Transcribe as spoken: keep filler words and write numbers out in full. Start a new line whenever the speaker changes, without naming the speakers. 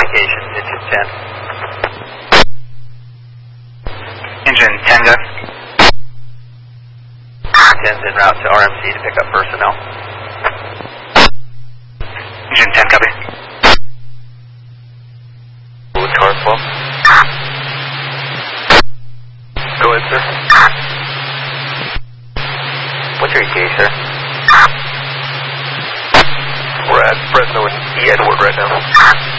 communication, engine ten. Engine ten gun. ten's en route to R M C to pick up personnel. Engine ten, copy.
With car twelve. Go ahead, sir. What's your E T A, sir? We're at Fresno and E. Edward right now.